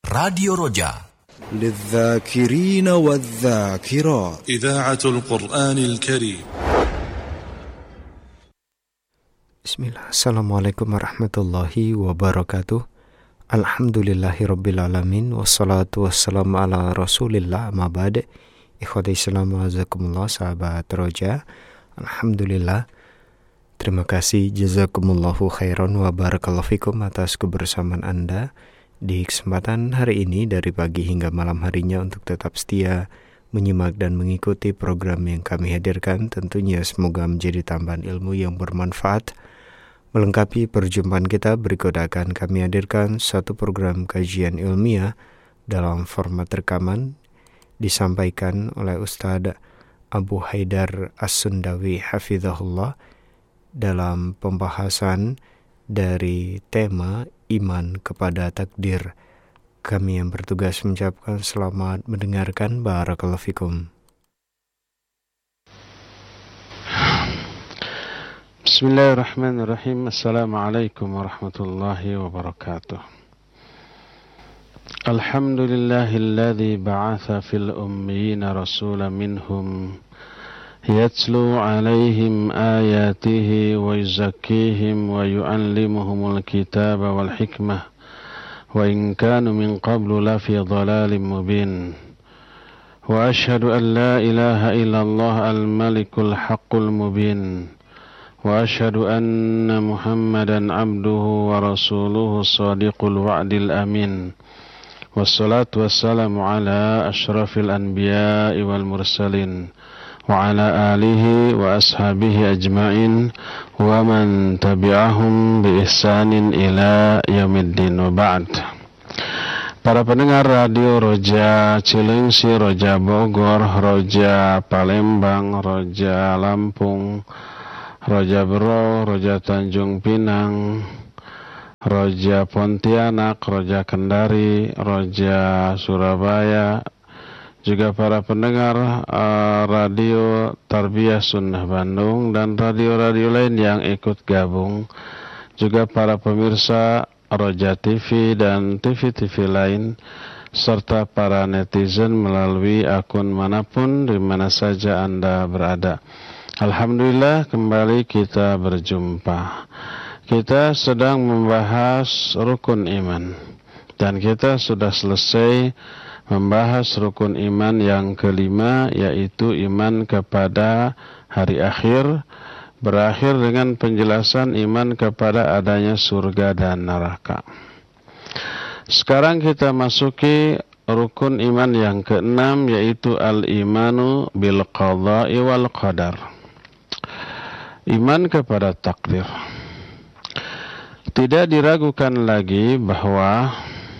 Radio Roja للذاكرين والذاكرات إذاعة القرآن الكريم. Bismillah. Assalamualaikum warahmatullahi wabarakatuh. Alhamdulillahirrabbilalamin. Wassalatu wassalamu ala rasulillah amma ba'd. Ikhwati Islam azakumullah, sahabat Roja. Alhamdulillah, terima kasih, jazakumullahu khairan wa barakallahu fikum atas kebersamaan Anda di kesempatan hari ini dari pagi hingga malam harinya untuk tetap setia menyimak dan mengikuti program yang kami hadirkan. Tentunya semoga menjadi tambahan ilmu yang bermanfaat. Melengkapi perjumpaan kita, berikut akan kami hadirkan satu program kajian ilmiah dalam format rekaman disampaikan oleh Ustadz Abu Haidar As-Sundawi hafizahullah dalam pembahasan dari tema iman kepada takdir. Kami yang bertugas mengucapkan selamat mendengarkan. Barakallahu fikum. Bismillahirrahmanirrahim. Assalamualaikum warahmatullahi wabarakatuh. Alhamdulillahilladzi ba'atha fil ummiyina rasulan minhum yatlu 'alaihim ayatihi wa yuzakkihim wa yu'allimuhumul kitaba wal hikmah wa in kanu min qablu lafi dhalalin mubin. Wa ashhadu an la ilaha illallah al-malikul haqqul mubin. وأشهد أن محمدا عبده ورسوله الصادق الوعد الأمين والصلاة والسلام على أشرف الأنبياء والمرسلين وعلى آله وأصحابه أجمعين ومن تبعهم بإحسان إلى يوم الدين وبعد. Para pendengar Radio Roja Cilengsi, Roja Bogor, Roja Palembang, Roja Lampung, Roja Bero, Roja Tanjung Pinang, Roja Pontianak, Roja Kendari, Roja Surabaya, juga para pendengar Radio Tarbiyah Sunnah Bandung dan radio-radio lain yang ikut gabung, juga para pemirsa Roja TV dan TV-TV lain, serta para netizen melalui akun manapun di mana saja Anda berada. Alhamdulillah, kembali kita berjumpa. Kita sedang membahas rukun iman, dan kita sudah selesai membahas rukun iman yang kelima, yaitu iman kepada hari akhir, berakhir dengan penjelasan iman kepada adanya surga dan neraka. Sekarang kita masuki rukun iman yang keenam, yaitu al-imanu bil qada'i wal qadar. Iman kepada takdir. Tidak diragukan lagi bahwa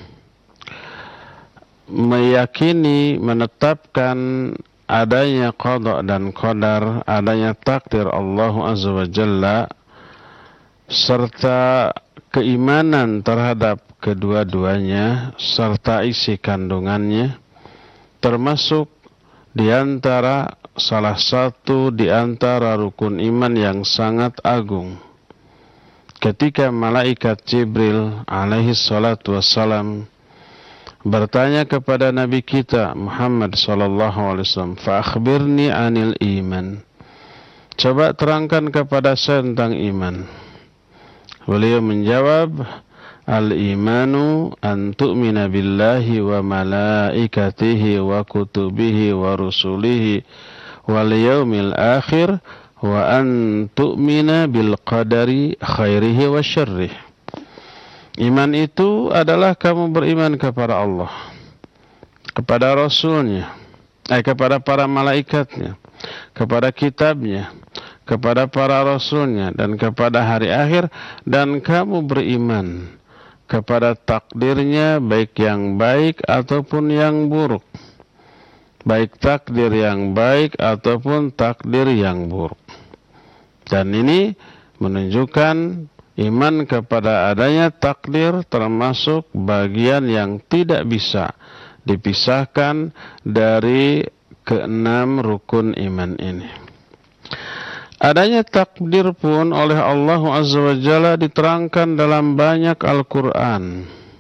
meyakini, menetapkan adanya qada dan qadar, adanya takdir Allah Azza wa Jalla, serta keimanan terhadap kedua-duanya serta isi kandungannya, termasuk di antara salah satu di antara rukun iman yang sangat agung. Ketika malaikat Jibril alaihi salatu wassalam bertanya kepada Nabi kita Muhammad sallallahu alaihi wasallam, "Fa akhbirni 'anil iman." Coba terangkan kepada saya tentang iman. Beliau menjawab, "Al-imanu an tu'mina billahi wa malaikatihi wa kutubihi wa rusulihi wal yaumil akhir wa an tu'mina bil qadari khairihi wa syarrih." Iman itu adalah kamu beriman kepada Allah, kepada Rasulnya, kepada para malaikatnya, kepada kitabnya, kepada para Rasulnya, dan kepada hari akhir, dan kamu beriman kepada takdirnya, baik yang baik ataupun yang buruk, baik takdir yang baik ataupun takdir yang buruk. Dan ini menunjukkan iman kepada adanya takdir termasuk bagian yang tidak bisa dipisahkan dari keenam rukun iman ini. Adanya takdir pun oleh Allah Azza wa Jalla diterangkan dalam banyak Al-Quran.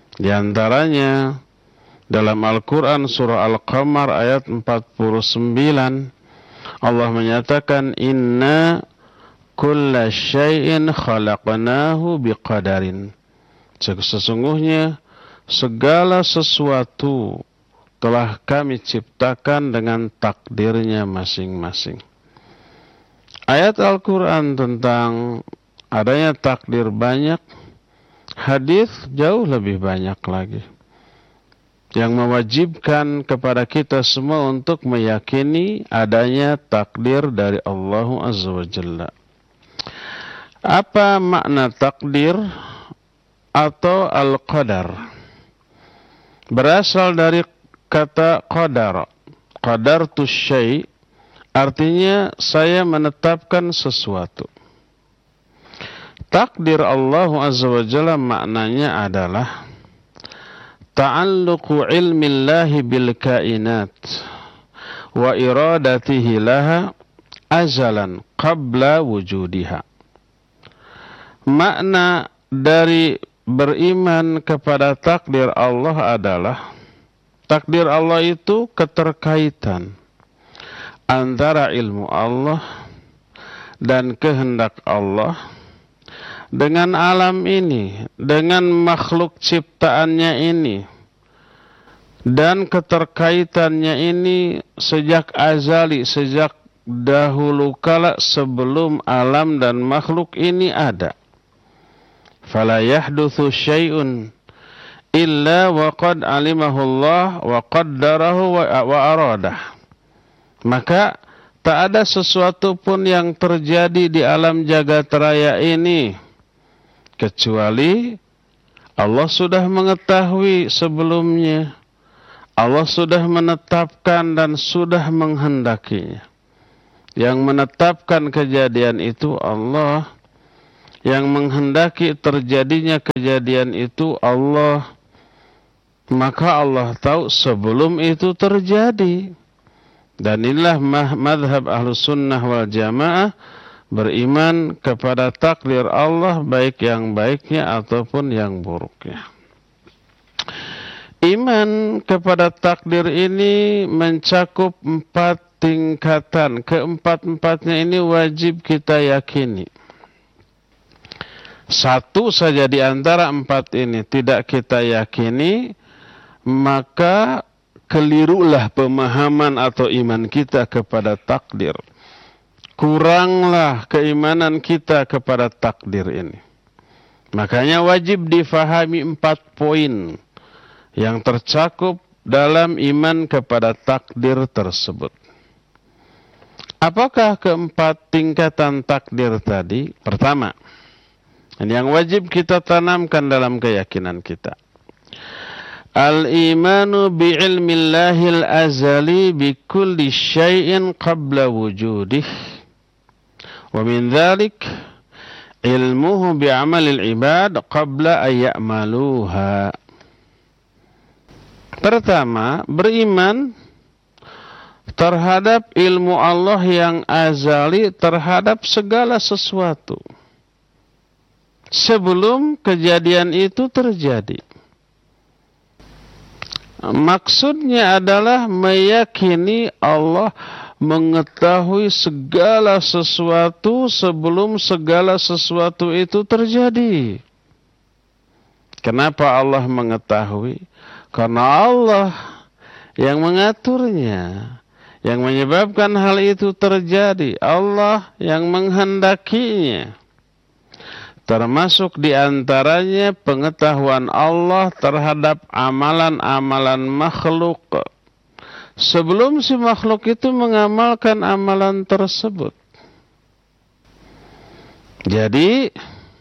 Di antaranya dalam Al-Quran surah Al-Qamar ayat 49, Allah menyatakan, inna kulla syai'in khalaqnahu biqadarin. Sesungguhnya segala sesuatu telah kami ciptakan dengan takdirnya masing-masing. Ayat Al-Quran tentang adanya takdir banyak, hadis jauh lebih banyak lagi, yang mewajibkan kepada kita semua untuk meyakini adanya takdir dari Allah Azza wa Jalla. Apa makna takdir atau al-qadar? Berasal dari kata qadar. Qadartu syai', artinya saya menetapkan sesuatu. Takdir Allah Azza wa Jalla maknanya adalah ta'alluqu ilmillahi bil kainat wa iradatihi laha azalan qabla wujudiha. Makna dari beriman kepada takdir Allah adalah takdir Allah itu keterkaitan antara ilmu Allah dan kehendak Allah dengan alam ini, dengan makhluk ciptaannya ini, dan keterkaitannya ini sejak azali, sejak dahulu kala sebelum alam dan makhluk ini ada. Fala yahdutsu syai'un illa wa qad alimahu Allah wa qaddarahu wa aradah. Maka tak ada sesuatu pun yang terjadi di alam jagat raya ini kecuali Allah sudah mengetahui sebelumnya. Allah sudah menetapkan dan sudah menghendakinya. Yang menetapkan kejadian itu Allah. Yang menghendaki terjadinya kejadian itu Allah. Maka Allah tahu sebelum itu terjadi. Dan inilah madhab Ahlus Sunnah wal Jamaah, beriman kepada takdir Allah, baik yang baiknya ataupun yang buruknya. Iman kepada takdir ini mencakup 4 tingkatan. Keempat-empatnya ini wajib kita yakini. Satu saja di antara 4 ini tidak kita yakini, maka kelirulah pemahaman atau iman kita kepada takdir. Kuranglah keimanan kita kepada takdir ini. Makanya wajib difahami 4 poin yang tercakup dalam iman kepada takdir tersebut. Apakah keempat tingkatan takdir tadi? Pertama, yang wajib kita tanamkan dalam keyakinan kita. Al-imanu bi'ilmillahil azali bi kulli syai'in qabla wujudih. Wa min dhalik ilmuhu bi'amalil ibad qabla ayya'maluha. Pertama, beriman terhadap ilmu Allah yang azali terhadap segala sesuatu sebelum kejadian itu terjadi. Maksudnya adalah meyakini Allah mengetahui segala sesuatu sebelum segala sesuatu itu terjadi. Kenapa Allah mengetahui? Karena Allah yang mengaturnya, yang menyebabkan hal itu terjadi. Allah yang menghendakinya. Termasuk diantaranya pengetahuan Allah terhadap amalan-amalan makhluk sebelum si makhluk itu mengamalkan amalan tersebut. Jadi,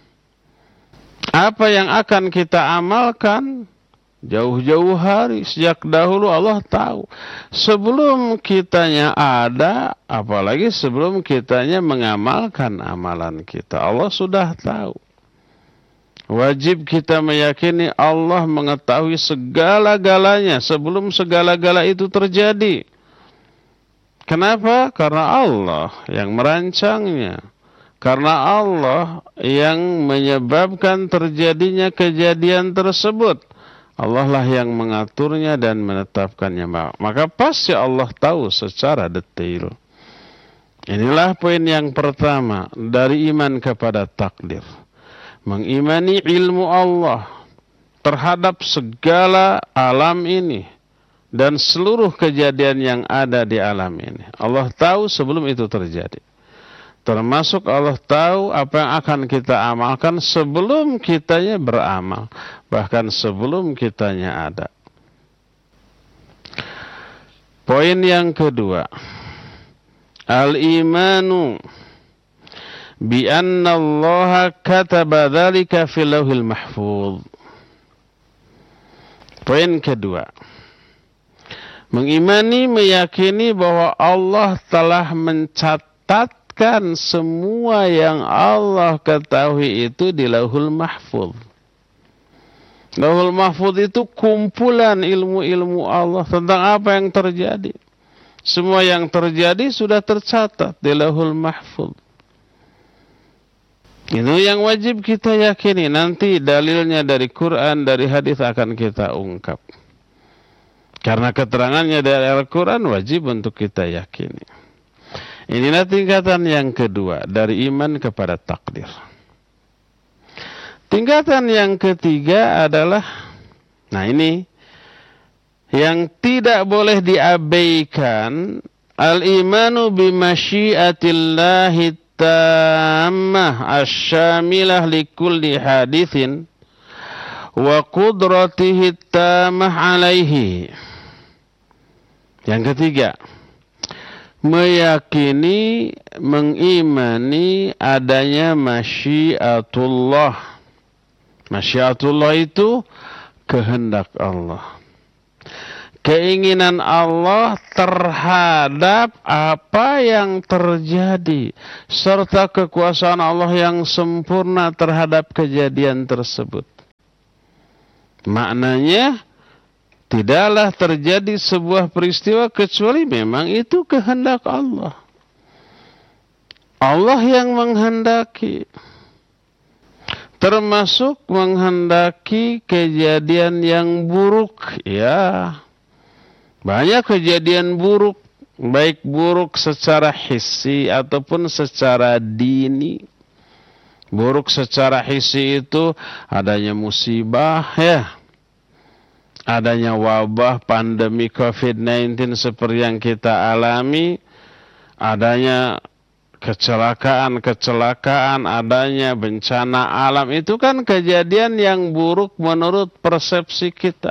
apa yang akan kita amalkan jauh-jauh hari, sejak dahulu Allah tahu. Sebelum kitanya ada, apalagi sebelum kitanya mengamalkan amalan kita, Allah sudah tahu. Wajib kita meyakini Allah mengetahui segala-galanya sebelum segala-gala itu terjadi. Kenapa? Karena Allah yang merancangnya. Karena Allah yang menyebabkan terjadinya kejadian tersebut. Allah lah yang mengaturnya dan menetapkannya. Maka pasti Allah tahu secara detail. Inilah poin yang pertama dari iman kepada takdir. Mengimani ilmu Allah terhadap segala alam ini dan seluruh kejadian yang ada di alam ini. Allah tahu sebelum itu terjadi. Termasuk Allah tahu apa yang akan kita amalkan sebelum kitanya beramal. Bahkan sebelum kitanya ada. Poin yang kedua. Al-imanu bi anna Allah kataba dzalika fil lauhil mahfuz. Poin kedua. Mengimani, meyakini bahwa Allah telah mencatatkan semua yang Allah ketahui itu di Lauhul Mahfuz. Lauhul Mahfuz itu kumpulan ilmu-ilmu Allah tentang apa yang terjadi. Semua yang terjadi sudah tercatat di Lauhul Mahfuz. Itu yang wajib kita yakini. Nanti dalilnya dari Quran, dari hadis akan kita ungkap. Karena keterangannya dari Al-Quran wajib untuk kita yakini. Inilah tingkatan yang kedua dari iman kepada takdir. Tingkatan yang ketiga adalah, nah ini, yang tidak boleh diabaikan, al-imanu bimasyiatillahi tammah asyamilah likulli hadithin wa qudratihi tammah alaihi. Yang ketiga, meyakini, mengimani adanya masyiatullah. Masyiatullah itu kehendak Allah. Keinginan Allah terhadap apa yang terjadi. Serta kekuasaan Allah yang sempurna terhadap kejadian tersebut. Maknanya, tidaklah terjadi sebuah peristiwa kecuali memang itu kehendak Allah. Allah yang menghendaki. Termasuk menghendaki kejadian yang buruk. Ya, banyak kejadian buruk. Baik buruk secara hissi ataupun secara dini. Buruk secara hissi itu adanya musibah, ya. Adanya wabah, pandemi COVID-19 seperti yang kita alami. Adanya kecelakaan, adanya bencana alam. Itu kan kejadian yang buruk menurut persepsi kita.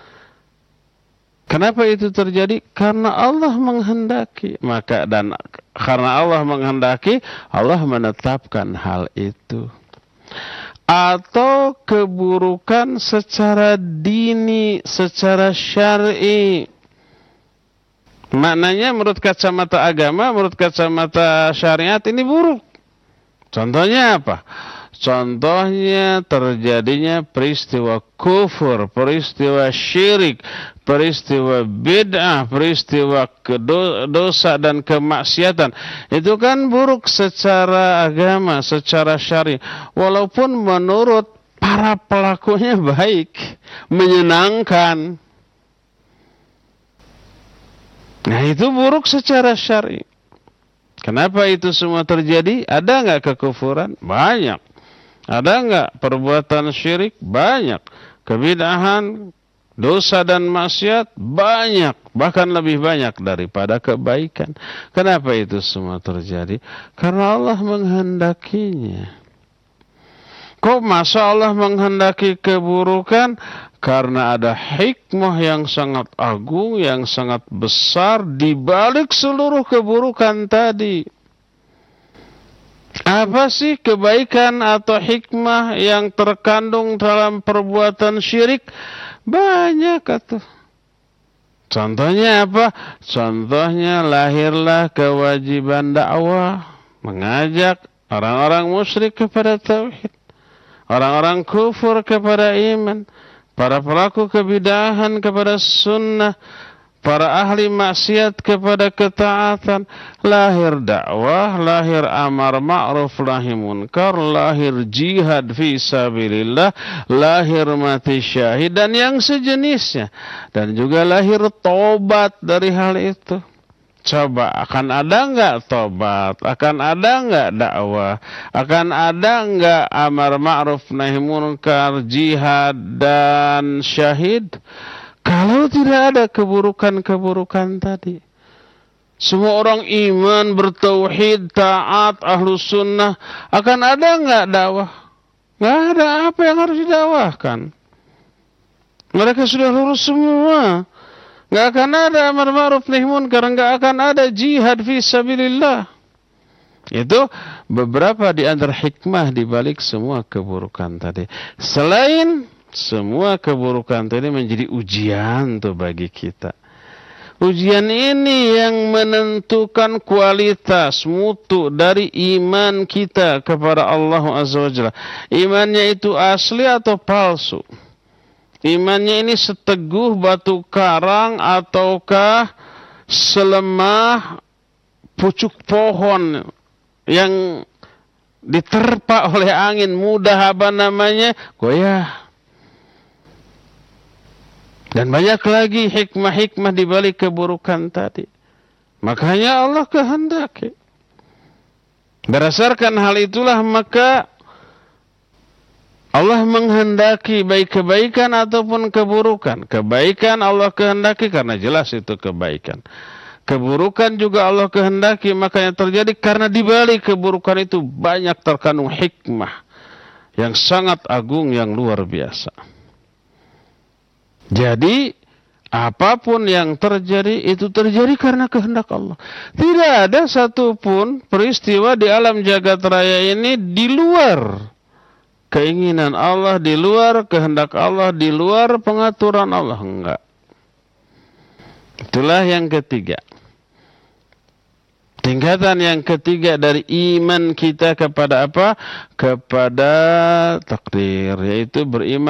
Kenapa itu terjadi? Karena Allah menghendaki. Dan karena Allah menghendaki, Allah menetapkan hal itu. Atau keburukan secara dini, secara syar'i. Maknanya menurut kacamata agama, menurut kacamata syariat ini buruk. Contohnya apa? Contohnya terjadinya peristiwa kufur, peristiwa syirik, peristiwa bid'ah, peristiwa dosa dan kemaksiatan. Itu kan buruk secara agama, secara syar'i. Walaupun menurut para pelakunya baik, menyenangkan. Nah itu buruk secara syar'i. Kenapa itu semua terjadi? Ada nggak kekufuran? Banyak. Ada nggak perbuatan syirik? Banyak. Kebid'ahan, dosa dan maksiat? Banyak. Bahkan lebih banyak daripada kebaikan. Kenapa itu semua terjadi? Karena Allah menghendakinya. Kok masa Allah menghendaki keburukan? Karena ada hikmah yang sangat agung, yang sangat besar di balik seluruh keburukan tadi. Apa sih kebaikan atau hikmah yang terkandung dalam perbuatan syirik? Banyak atuh. Contohnya apa? Contohnya lahirlah kewajiban dakwah, mengajak orang-orang musyrik kepada tauhid, orang-orang kufur kepada iman, para pelaku kebid'ahan kepada sunnah, para ahli maksiat kepada ketaatan, lahir dakwah, lahir amar ma'ruf nahi munkar, lahir jihad fi sabilillah, lahir mati syahid dan yang sejenisnya, dan juga lahir tobat dari hal itu. Coba, akan ada enggak tobat? Akan ada enggak dakwah? Akan ada enggak amar ma'ruf nahi munkar, jihad dan syahid? Kalau tidak ada keburukan-keburukan tadi. Semua orang iman, bertauhid, taat, ahlus sunnah. Akan ada enggak dakwah? Enggak ada. Apa yang harus didakwahkan? Mereka sudah lurus semua. Enggak akan ada amar ma'ruf nahi munkar, enggak akan ada jihad fi sabilillah. Itu beberapa di antara hikmah di balik semua keburukan tadi. Selain semua keburukan tadi menjadi ujian tuh bagi kita. Ujian ini yang menentukan kualitas mutu dari iman kita kepada Allah Azza wa Jalla. Imannya itu asli atau palsu? Imannya ini seteguh batu karang ataukah selemah pucuk pohon yang diterpa oleh angin, mudah goyah. Dan banyak lagi hikmah-hikmah di balik keburukan tadi. Makanya Allah kehendaki. Berdasarkan hal itulah maka Allah menghendaki baik kebaikan ataupun keburukan. Kebaikan Allah kehendaki karena jelas itu kebaikan. Keburukan juga Allah kehendaki, makanya terjadi karena di balik keburukan itu banyak terkandung hikmah yang sangat agung, yang luar biasa. Jadi apapun yang terjadi itu terjadi karena kehendak Allah. Tidak ada satupun peristiwa di alam jagat raya ini di luar keinginan Allah, di luar kehendak Allah, di luar pengaturan Allah. Enggak. Itulah yang ketiga. Tingkatan yang ketiga dari iman kita kepada apa? Kepada takdir, yaitu beriman